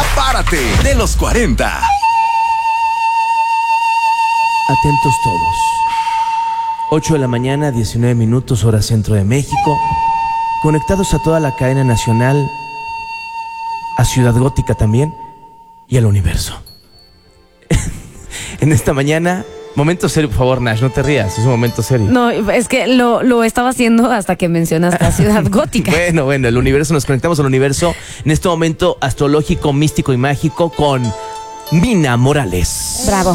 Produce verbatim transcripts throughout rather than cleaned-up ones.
Prepárate de los cuarenta. Atentos todos. ocho de la mañana, diecinueve minutos, hora centro de México. Conectados a toda la cadena nacional, a Ciudad Gótica también y al universo. En esta mañana, momento serio, por favor, Nash, no te rías, es un momento serio. No, es que lo, lo estaba haciendo hasta que mencionaste la Ciudad Gótica. Bueno, bueno, el universo, nos conectamos al universo en este momento astrológico, místico y mágico con Mina Morales. Bravo.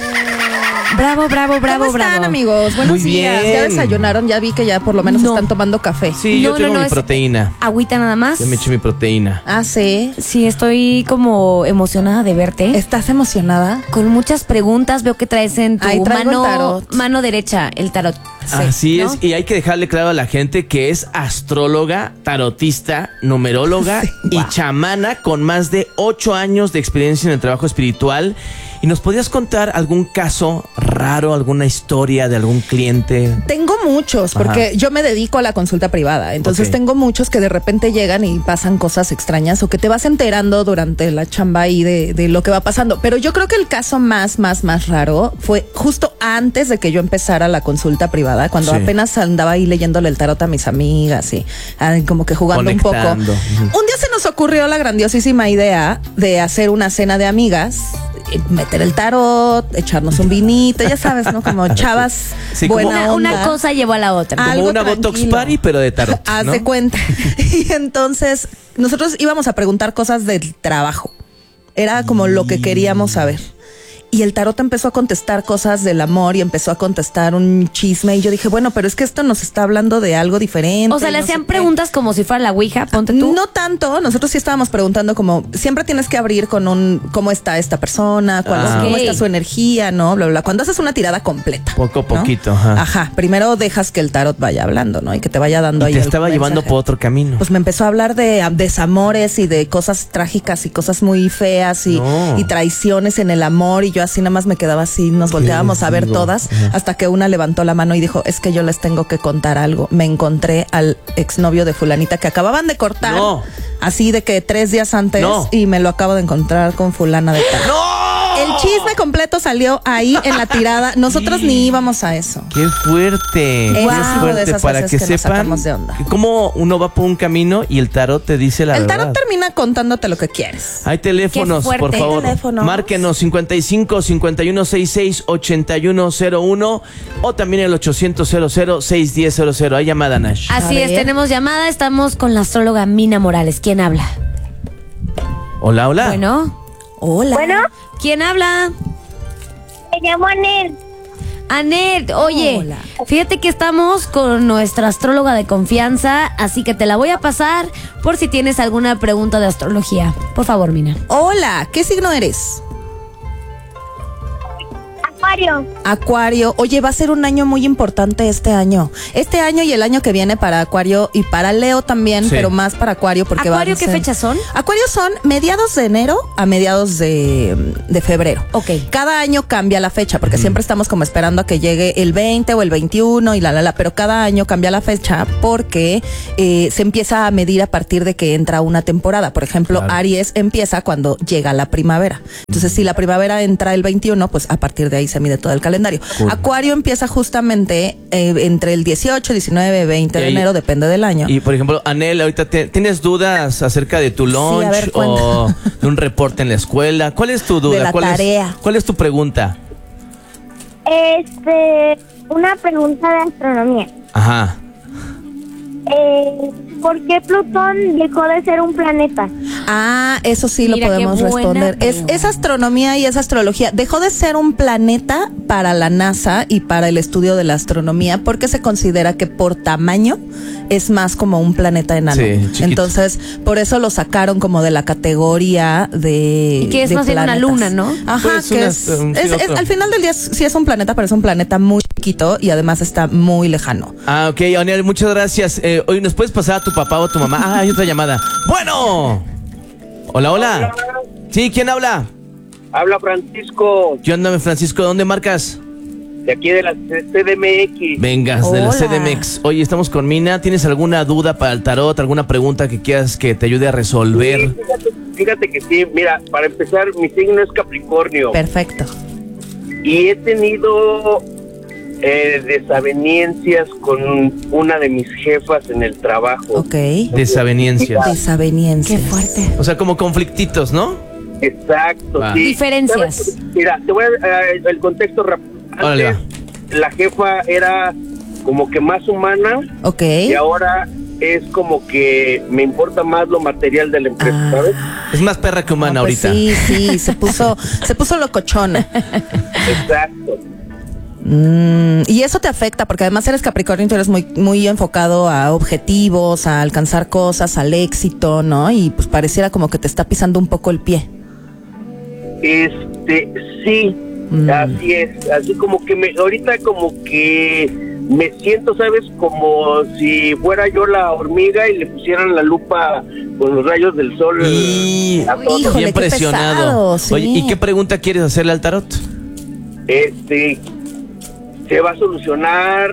Bravo, bravo, bravo, ¿Cómo están, bravo. amigos? Buenos Muy días. bien. ¿Ya desayunaron? Ya vi que ya por lo menos No. están tomando café. Sí, yo No, tengo no, no, mi es- proteína. Agüita nada más. Ya me eché mi proteína. Ah, sí. Sí, estoy como emocionada de verte. ¿Estás emocionada? Con muchas preguntas, veo que traes en tu Ahí traigo el mano, tarot. mano derecha el tarot. Así ¿no? es, y hay que dejarle claro a la gente que es astróloga, tarotista, numeróloga Sí, y wow. chamana con más de ocho años de experiencia en el trabajo espiritual. ¿Y nos podrías contar algún caso raro, alguna historia de algún cliente? Tengo muchos, porque Ajá. yo me dedico a la consulta privada. Entonces Ok. tengo muchos que de repente llegan y pasan cosas extrañas o que te vas enterando durante la chamba ahí de, de lo que va pasando. Pero yo creo que el caso más, más, más raro fue justo antes de que yo empezara la consulta privada, cuando Sí. apenas andaba ahí leyéndole el tarot a mis amigas y ah, como que jugando un poco. Conectando. Ujú. Un día se nos ocurrió la grandiosísima idea de hacer una cena de amigas, eh, meter el tarot, echarnos un vinito, ya sabes, ¿no? Como chavas Sí, como- buena Una, una onda. cosa llevó a la otra. Ah, Como algo una Botox tranquilo. Party, pero de tarot, Haz ¿no? de cuenta. Y entonces nosotros íbamos a preguntar cosas del trabajo. Era como lo que queríamos saber. Y el tarot empezó a contestar cosas del amor y empezó a contestar un chisme. Y yo dije, bueno, pero es que esto nos está hablando de algo diferente. O sea, le no sé hacían qué. preguntas como si fuera la Ouija, ponte tú. No tanto, nosotros sí estábamos preguntando como, siempre tienes que abrir con un, ¿cómo está esta persona? ¿Cuál es- Ah. ¿Cómo Ok. está su energía? ¿No? Bla, bla, bla. Cuando haces una tirada completa. Poco a ¿no? poquito, ajá. Ajá. Primero dejas que el tarot vaya hablando, ¿no? Y que te vaya dando Y ahí te el estaba llevando mensaje. por otro camino. Pues me empezó a hablar de ah, desamores y de cosas trágicas y cosas muy feas y, No. y traiciones en el amor. Y yo así nada más me quedaba así, nos volteábamos a ver digo? todas, Ajá. hasta que una levantó la mano y dijo, es que yo les tengo que contar algo. Me encontré al exnovio de fulanita que acababan de cortar. No. Así de que tres días antes No. y me lo acabo de encontrar con fulana de tal. ¡No! El chisme completo salió ahí en la tirada. Nosotros ni íbamos a eso. ¡Qué fuerte! Es ¡Qué una de fuerte! esas Para veces que que nos sepan sacamos de onda. que cómo uno va por un camino y el tarot te dice la El verdad. tarot termina contándote lo que quieres. Hay teléfonos, Qué fuerte. por favor. Teléfonos. Márquenos cincuenta y cinco, cincuenta y uno, sesenta y seis, ochenta y uno cero uno o también el ochocientos, cero cero, seiscientos diez cero cero. Hay llamada, Nash. Así A es, ver. tenemos llamada, estamos con la astróloga Mina Morales. ¿Quién habla? Hola, hola. Bueno, Hola. Bueno, ¿quién habla? me llamo Anel. Anet, oye, Hola. fíjate que estamos con nuestra astróloga de confianza, así que te la voy a pasar por si tienes alguna pregunta de astrología. Por favor, Mina. Hola, ¿qué signo eres? Acuario. Acuario. Oye, va a ser un año muy importante este año. Este año y el año que viene para Acuario y para Leo también, Sí. pero más para Acuario porque ¿Acuario van a qué ser- fechas son? Acuario son mediados de enero a mediados de, de febrero. Ok. Cada año cambia la fecha porque siempre estamos como esperando a que llegue el veinte o el veintiuno y la la la, pero cada año cambia la fecha porque eh, se empieza a medir a partir de que entra una temporada. Por ejemplo, Claro. Aries empieza cuando llega la primavera. Entonces, si la primavera entra el veintiuno, pues a partir de ahí se mide todo el calendario. Cool. Acuario empieza justamente eh, entre el dieciocho, diecinueve, veinte de Y ahí- enero, depende del año. Y por ejemplo, Anel, ahorita te- tienes dudas acerca de tu lunch a ver, o cuenta. de un reporte en la escuela. ¿Cuál es tu duda? De la ¿Cuál tarea. Es, ¿Cuál es tu pregunta? Este, una pregunta de astronomía. Ajá. Eh, ¿Por qué Plutón dejó de ser un planeta? Ah, eso sí Mira, lo podemos qué buena responder. Es, pregunta. es astronomía y es astrología. Dejó de ser un planeta para la NASA y para el estudio de la astronomía porque se considera que por tamaño es más como un planeta enano. Sí, chiquito. Entonces, por eso lo sacaron como de la categoría de. Y que es de más bien una planetas. luna, ¿no? Ajá, Pues que una- es, un- sí, es- es- otro. al final del día es- sí es un planeta, pero es un planeta muy chiquito y además está muy lejano. Ah, ok, Anel, muchas gracias. Eh, hoy nos puedes pasar a tu papá o a tu mamá. Ah, hay otra llamada. Bueno. Hola, hola. Sí, ¿quién habla? Habla Francisco, ¿Qué onda, Francisco? ¿Dónde marcas? de aquí de la C D M X. Vengas, de la Hola. C D M X. Oye, estamos con Mina. ¿Tienes alguna duda para el tarot? ¿Alguna pregunta que quieras que te ayude a resolver? Sí, fíjate, fíjate que sí, mira, para empezar, mi signo es Capricornio. Perfecto. Y he tenido eh, desavenencias con una de mis jefas en el trabajo. Ok. Desavenencias. Desaveniencias. Qué fuerte. O sea, como conflictitos, ¿no? Exacto, Va. sí. Diferencias. ¿Sabes? Mira, te voy a eh, el contexto rápido. Órale, Antes, la jefa era como que más humana Ok. y ahora es como que me importa más lo material de la empresa, Ah. ¿sabes? Es más perra que humana No, pues ahorita. sí, sí, se puso, se puso locochona. Exacto. Mm, y eso te afecta, porque además eres Capricornio y tú eres muy, muy enfocado a objetivos, a alcanzar cosas, al éxito, ¿no? Y pues pareciera como que te está pisando un poco el pie. Este, sí, Mm. así es, así como que me, ahorita como que me siento, ¿sabes? Como si fuera yo la hormiga y le pusieran la lupa con los rayos del sol Y a todo. Híjole, bien qué presionado. pesado, sí. Oye, ¿y qué pregunta quieres hacerle al tarot? Este, se va a solucionar,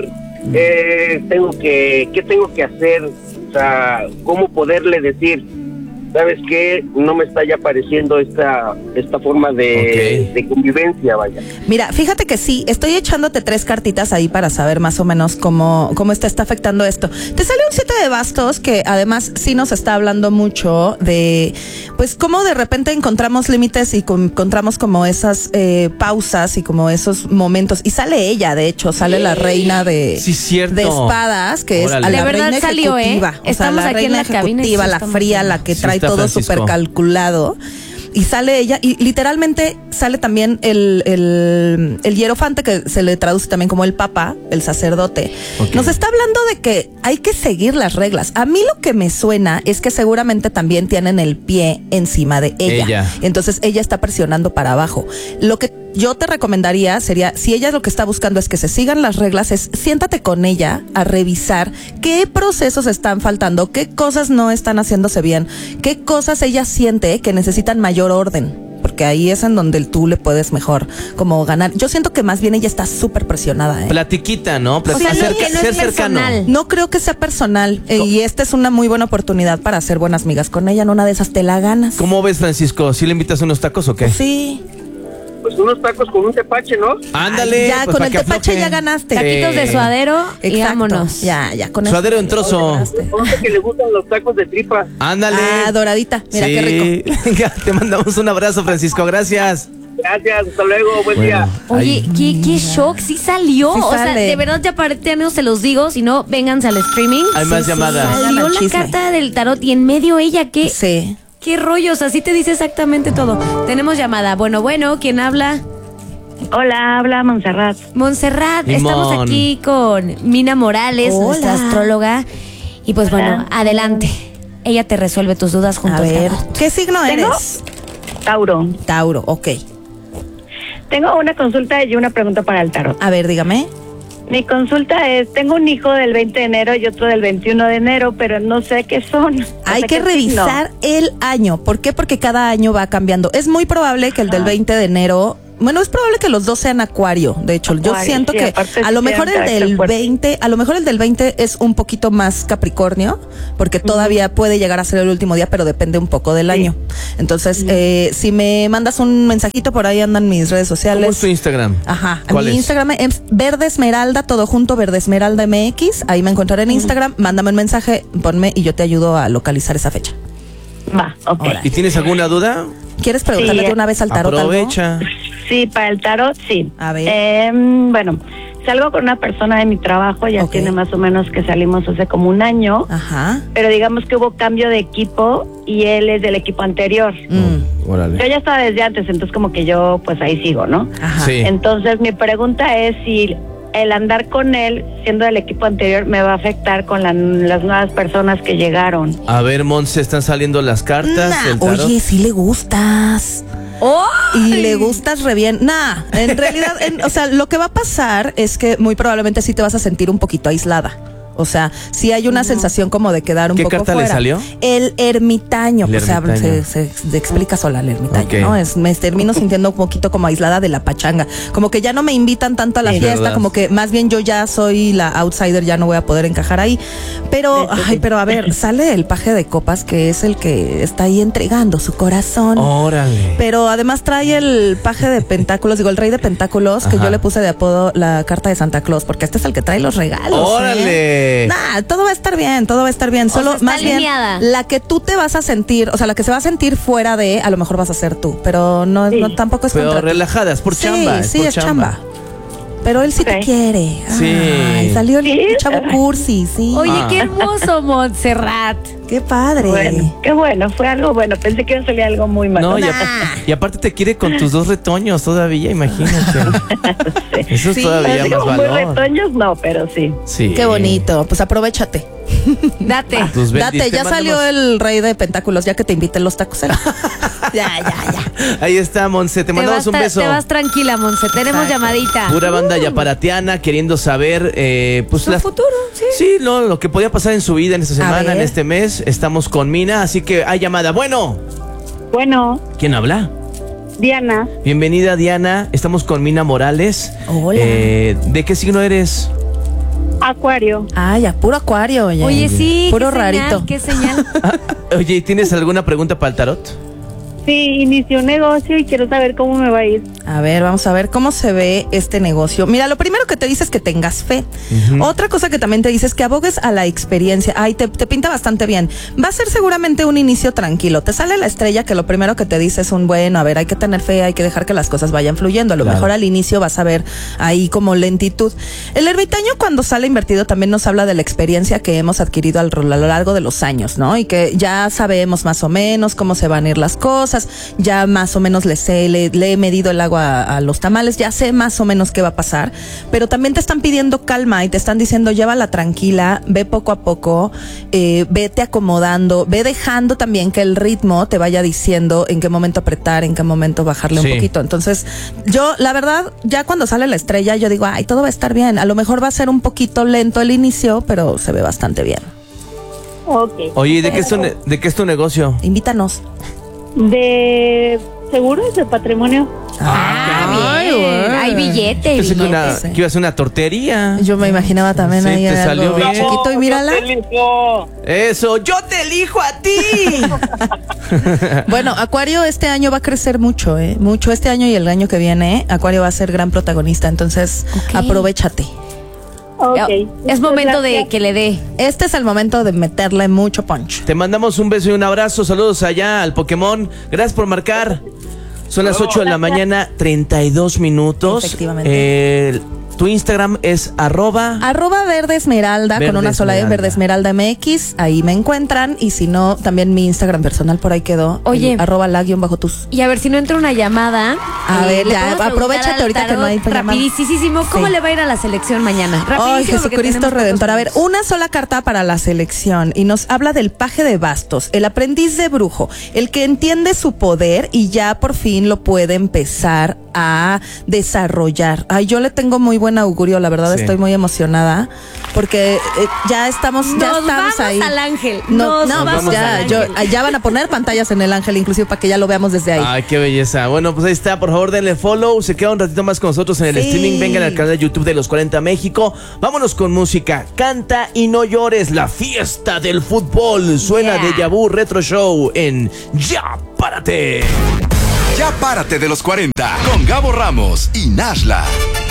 eh, tengo que, ¿qué tengo que hacer? O sea, ¿cómo poderle decir? ¿Sabes qué? No me está ya pareciendo esta esta forma de, Ok. de convivencia, vaya. Mira, fíjate que sí, estoy echándote tres cartitas ahí para saber más o menos cómo, cómo está, está afectando esto. Te sale un siete de bastos que además sí nos está hablando mucho de, pues cómo de repente encontramos límites y con- encontramos como esas eh, pausas y como esos momentos. Y sale ella, de hecho, sale la reina de, Sí, cierto. de espadas, que Órale. es la De verdad reina salió, ¿eh? ejecutiva. O sea, Estamos la aquí en reina la cabina y ejecutiva, sí la estamos fría, viendo. la que Sí trae está todo Francisco. súper calculado. Y sale ella, y literalmente sale también el, el, el hierofante, que se le traduce también como el papa, el sacerdote. Ok. Nos está hablando de que hay que seguir las reglas. A mí lo que me suena es que seguramente también tienen el pie encima de ella. Ella. Entonces ella está presionando para abajo. Lo que yo te recomendaría sería, si ella lo que está buscando es que se sigan las reglas, es siéntate con ella a revisar qué procesos están faltando, qué cosas no están haciéndose bien, qué cosas ella siente que necesitan mayor orden. Porque ahí es en donde tú le puedes mejor como ganar. Yo siento que más bien ella está súper presionada, ¿eh? Platiquita, ¿no? Plati- O sea, acerca- que no ser es cercano. personal. No creo que sea personal, eh, y esta es una muy buena oportunidad para hacer buenas migas con ella. En una de esas te la ganas. ¿Cómo ves, Francisco? ¿Sí le invitas unos tacos o qué? Sí. Pues unos tacos con un tepache, ¿no? Ándale. Ay, ya, pues, con para el que tepache afloje. ya ganaste. Taquitos de Sí. suadero y Exacto. vámonos. Ya, ya con Suadero eso. en trozo. Conoce que le gustan los tacos de tripa. Ándale. Ah, doradita. Mira Sí. qué rico. Venga, te mandamos un abrazo, Francisco. Gracias. Gracias, hasta luego, buen Bueno. día. Oye, qué, qué shock, sí salió. Sí o sea, sale. de verdad ya para no se los digo, si no, vénganse al streaming. Hay más llamadas. Hagan Salió el la chisme. carta del tarot y en medio ella, qué, Sí. qué rollos, así te dice exactamente todo. Tenemos llamada. Bueno, bueno, ¿quién habla? Hola, habla Montserrat. Montserrat, Limón. estamos aquí con Mina Morales, Hola. nuestra astróloga. Y pues Hola. bueno, adelante. Ella te resuelve tus dudas junto A al ver, tarot. ¿qué signo ¿Tengo? eres? Tauro. Tauro, ok. Tengo una consulta y una pregunta para el tarot. A ver, dígame. Mi consulta es, tengo un hijo del veinte de enero y otro del veintiuno de enero, pero no sé qué son. No Hay sé que qué revisar el año. ¿Por qué? Porque cada año va cambiando. Es muy probable que el del veinte de enero, bueno, es probable que los dos sean acuario. De hecho, yo Acuario, siento sí, que aparte a lo sí mejor tienen el del carácter fuerte. veinte, a lo mejor el del veinte es un poquito más Capricornio, porque todavía puede llegar a ser el último día, pero depende un poco del Sí. año. Entonces, eh, si me mandas un mensajito, por ahí andan mis redes sociales. ¿Cómo es tu Instagram? Ajá, ¿Cuál mi es? Instagram es Verde Esmeralda, todo junto, Verde Esmeralda M X. Ahí me encontraré en Instagram. Mándame un mensaje, ponme y yo te ayudo a localizar esa fecha. son. Va, ok. ¿Y tienes alguna duda? ¿Quieres preguntarle Sí, de una vez al tarot algo? Aprovecha. Sí, para el tarot, sí. A ver. Eh, bueno, salgo con una persona de mi trabajo, ya Ok. tiene más o menos que salimos hace como un año, Ajá. pero digamos que hubo cambio de equipo y él es del equipo anterior. Mm, Yo Órale. ya estaba desde antes, entonces como que yo pues ahí sigo, ¿no? Ajá. Sí. Entonces mi pregunta es si el andar con él, siendo del equipo anterior, me va a afectar con la- las nuevas personas que llegaron. A ver, Monse, están saliendo las cartas Nah, del tarot. oye, sí le gustas. ¡Oh! Y le gustas re bien. Nah, en realidad, en- o sea, lo que va a pasar es que muy probablemente sí te vas a sentir un poquito aislada. O sea, sí hay una sensación como de quedar un ¿Qué poco carta fuera. le salió? El ermitaño. El o sea, ermitaño. se, se- se explica sola el ermitaño, Ok. ¿no? Es, me termino sintiendo un poquito como aislada de la pachanga. Como que ya no me invitan tanto a la Sí, fiesta, verdad. como que más bien yo ya soy la outsider, ya no voy a poder encajar ahí. Pero, ay, pero a ver, sale el paje de copas, que es el que está ahí entregando su corazón. Órale. Pero además trae el paje de pentáculos, digo, el rey de pentáculos, que Ajá. yo le puse de apodo la carta de Santa Claus, porque este es el que trae los regalos. ¡Órale! ¿eh? Nah, todo va a estar bien, todo va a estar bien. sea, Solo está más alineada. bien la que tú te vas a sentir, o sea, la que se va a sentir fuera de, a lo mejor vas a ser tú, pero no, Sí. no tampoco es Pero contra ti. relajadas, por Sí, chamba. es sí, por es chamba. Pero él sí te Ok. quiere. Sí. Ay, salió el Sí. chavo cursi, sí. Oye, Ah. qué hermoso, Montserrat. Qué padre. Bueno, qué bueno, fue algo bueno. Pensé que iba a salir algo muy malo. No, y, Nah. apa- y aparte te quiere con tus dos retoños todavía, imagínate. Eso es Sí. todavía Así más como muy valor. retoños, no, pero sí. Sí. Qué bonito. Pues aprovechate. Date. Tus bendis, Date, te ya salió mandamos- el rey de pentáculos, ya que te inviten los tacos. ¿eh? ya, ya, ya. Ahí está, Monse, te Te mandamos vas, un ta- beso. te vas tranquila, Monse. Tenemos Exacto. llamadita. Pura banda yaparatiana queriendo saber, eh, pues Su las- futuro, sí. Sí, lo, lo que podía pasar en su vida en esta semana, ver. en este mes. Estamos con Mina, así que hay llamada. Bueno, Bueno, ¿quién habla? Diana, Bienvenida, Diana. Estamos con Mina Morales. Hola. Eh, ¿De qué signo eres? Acuario. Ah, ya, puro acuario, oye. Oye, sí. Puro qué señal, rarito. qué señal. Oye, ¿tienes alguna pregunta para el tarot? Sí, inicié un negocio y quiero saber cómo me va a ir. A ver, vamos a ver cómo se ve este negocio. Mira, lo primero que te dice es que tengas fe. Otra cosa que también te dice es que abogues a la experiencia. Ay, te, te pinta bastante bien. Va a ser seguramente un inicio tranquilo. Te sale la estrella que lo primero que te dice es un bueno, a ver, hay que tener fe, hay que dejar que las cosas vayan fluyendo. A lo Claro. mejor al inicio vas a ver ahí como lentitud. El ermitaño cuando sale invertido también nos habla de la experiencia que hemos adquirido al- a lo largo de los años, ¿no? Y que ya sabemos más o menos cómo se van a ir las cosas, ya más o menos le sé, le, le he medido el agua a, a los tamales, ya sé más o menos qué va a pasar, pero también te están pidiendo calma y te están diciendo llévala tranquila, ve poco a poco, eh, vete acomodando, ve dejando también que el ritmo te vaya diciendo en qué momento apretar, en qué momento bajarle Sí. un poquito. Entonces, yo, la verdad, ya cuando sale la estrella, yo digo, ay, todo va a estar bien. A lo mejor va a ser un poquito lento el inicio, pero se ve bastante bien. Ok. Oye, ¿de qué es tu, ne- de qué es tu negocio? Invítanos. De seguros de patrimonio. Ah, Ay, bien. güey. Hay billete, Pensé que, billete. una, sí. que iba a ser una tortería. Yo me imaginaba también Sí, ahí te algo salió bien. chiquito y mírala. Eso, yo te elijo a ti. Bueno, Acuario este año va a crecer mucho, ¿eh? Mucho este año y el año que viene, ¿eh? Acuario va a ser gran protagonista, entonces Ok. aprovéchate. Ok. Es momento de Gracias. que le dé. Este es el momento de meterle mucho punch. Te mandamos un beso y un abrazo. Saludos allá al Pokémon. Gracias por marcar. Son las ocho de la mañana, treinta y dos minutos. Efectivamente. Eh, tu Instagram es arroba. Arroba Verde Esmeralda, Verde con una sola E, Esmeralda. Verde Esmeralda M X, ahí me encuentran. Y si no, también mi Instagram personal por ahí quedó. Oye. el arroba la guión bajo tus. Y a ver si no entra una llamada. A ver, le ya, podemos preguntar aprovechate al ahorita que tarot no hay llamada. Rapidísimo, ¿cómo Sí. le va a ir a la selección mañana? Ay, Rapidísimo, porque Jesucristo tenemos Redentor. A ver, pocos una sola carta para la selección y nos habla del paje de bastos, el aprendiz de brujo, el que entiende su poder y ya por fin lo puede empezar a desarrollar. Ay, yo le tengo muy buen augurio, la verdad Sí. estoy muy emocionada porque eh, ya estamos, ya Nos estamos vamos ahí. al ángel. No, Nos no, vamos pues ya, al yo, ángel. ya van a poner pantallas en el ángel, inclusive para que ya lo veamos desde ahí. Ay, qué belleza. Bueno, pues ahí está. Por favor, denle follow. Se queda un ratito más con nosotros en el Sí. streaming. Vengan al canal de YouTube de Los cuarenta México. Vámonos con música. Canta y no llores. La fiesta del fútbol. Suena Yeah. de Yabu Retro Show en Ya Párate. Ya párate de los cuarenta con Gabo Ramos y Nashla.